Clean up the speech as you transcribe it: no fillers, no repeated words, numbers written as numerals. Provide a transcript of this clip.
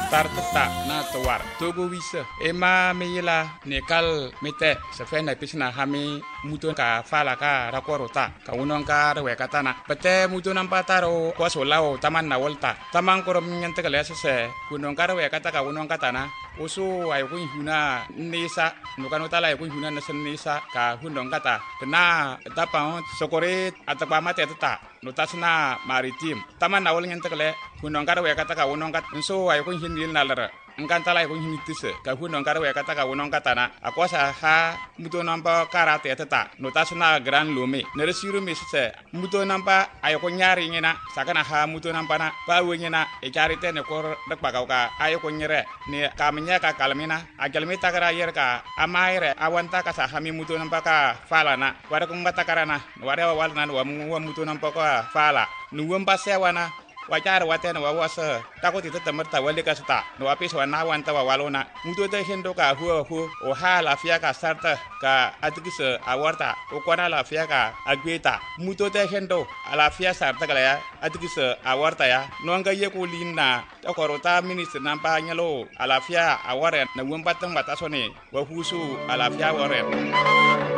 tartata na tawar togo wisa ema meyila nekal mete sefena pisna hami muton ka fala ka rakorota ka unon ka rewekatana pete muton ampataro kwasolao taman na volta taman korom nyante kale sese kunon ka rewekata ka unon katana usu ay kun huna nisa nukano tala ay kun huna nasen nisa ka hundon kata na tapan sokore atakpa mate tata notasna maritim taman na wol nyante kale kunon ka rewekata ka unon kat nso ay kun hinil nalara ngantala ko hinitise ka hunon kare we kata ka wonon katana akosa ha muto namba karate tata notasna grand lome ne resiru misse muto namba ayo ko nyari ngina sakana ha muto namba na pa wenyina e charite ne kor dak pagaw ka ayo ko nyere ne kamnya ka kalmina agalmi takara yer ka amaire awanta ka sa hami muto namba ka fala na wara ko ngata karana wara wal nan wa muto namba ka fala nuwamba sewana wajar watena wawasa takoti tatamarta wale kasta no apis wana wanta walona muto te hendo ka hu o hala fia ka sarta ka atikisa awarta o kwana la fia ka agweta muto te hendo ala fia sarta kala ya atikisa awarta ya no anga ye ko linna takorota minister nampa nyalo ala fia aware na wumbatang batasone wa husu ala fia ware